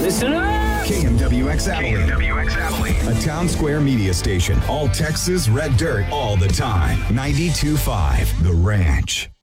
Listen up! KMWX Abilene. KMWX Abilene. A town square media station. All Texas red dirt all the time. 92.5 The Ranch.